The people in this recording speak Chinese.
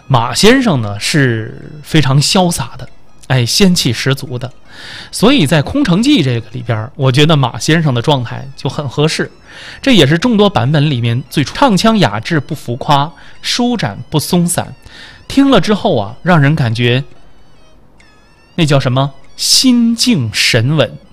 马先生呢是非常潇洒的，仙气十足的，所以在《空城计》这个里边，我觉得马先生的状态就很合适。这也是众多版本里面最唱腔雅致不浮夸，舒展不松散，听了之后啊，让人感觉那叫什么心静神稳。